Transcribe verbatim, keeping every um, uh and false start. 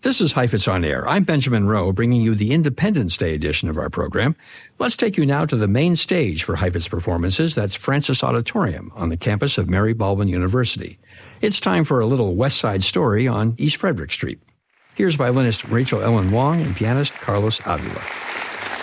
This is Heifetz on Air. I'm Benjamin Rowe, bringing you the Independence Day edition of our program. Let's take you now to the main stage for Heifetz performances. That's Francis Auditorium on the campus of Mary Baldwin University. It's time for a little West Side Story on East Frederick Street. Here's violinist Rachel Ellen Wong and pianist Carlos Avila.